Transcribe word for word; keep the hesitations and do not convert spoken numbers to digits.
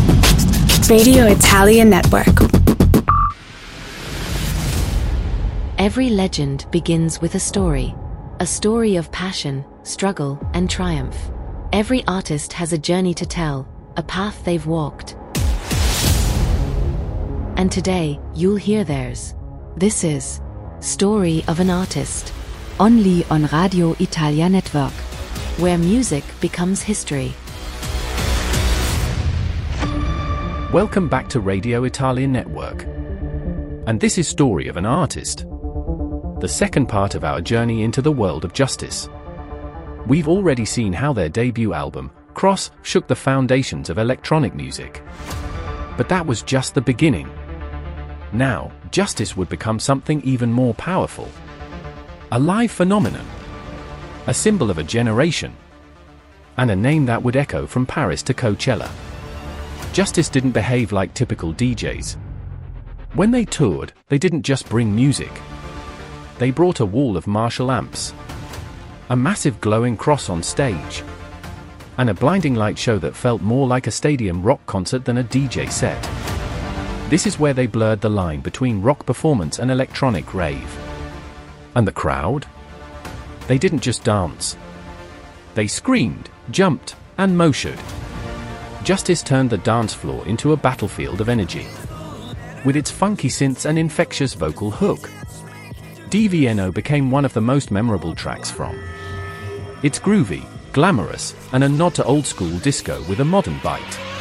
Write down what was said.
Radio Italia Network. Every legend begins with a story. A story of passion, struggle, and triumph. Every artist has a journey to tell, a path they've walked. And today, you'll hear theirs. This is Story of an Artist. Only on Radio Italia Network, where music becomes history. Welcome back to Radio Italia Network. And this is Story of an Artist, the second part of our journey into the world of Justice. We've already seen how their debut album, Cross, shook the foundations of electronic music. But that was just the beginning. Now, Justice would become something even more powerful. A live phenomenon, a symbol of a generation, and a name that would echo from Paris to Coachella. Justice didn't behave like typical D Js. When they toured, they didn't just bring music. They brought a wall of Marshall amps, a massive glowing cross on stage, and a blinding light show that felt more like a stadium rock concert than a D J set. This is where they blurred the line between rock performance and electronic rave. And the crowd? They didn't just dance. They screamed, jumped, and motioned. Justice turned the dance floor into a battlefield of energy. With its funky synths and infectious vocal hook, D V N O became one of the most memorable tracks from. It's groovy, glamorous, and a nod to old-school disco with a modern bite.